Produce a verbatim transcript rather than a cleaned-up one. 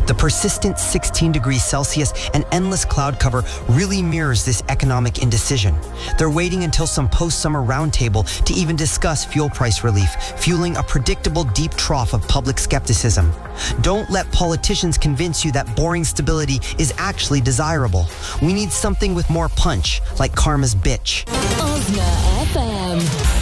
The persistent sixteen degrees Celsius and endless cloud cover really mirrors this economic indecision. They're waiting until some post-summer roundtable to even discuss fuel price relief, fueling a predictable deep trough of public skepticism. Don't let politicians convince you that boring stability is actually desirable. We need something with more punch, like Karma's bitch. Osna F M.